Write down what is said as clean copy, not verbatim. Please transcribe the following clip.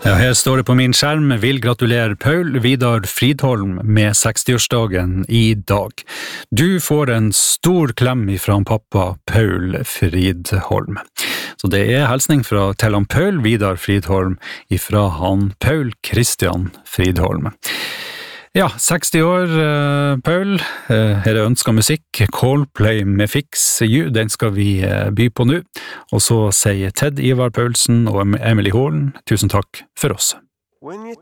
Ja, her står det på min skjerm, vil gratulere Paul Vidar Fridholm med 60-årsdagen i dag. Du får en stor klem fra pappa Paul Fridholm. Så det er hilsning til han Paul Vidar Fridholm fra han Paul Christian Fridholm. Ja, 60 år, Paul. Her er ønsket musikk. Coldplay med Fix You, den skal vi by på nå. Og så sier Ted Ivar Paulsen og Emily Horn, tusen takk for oss. When you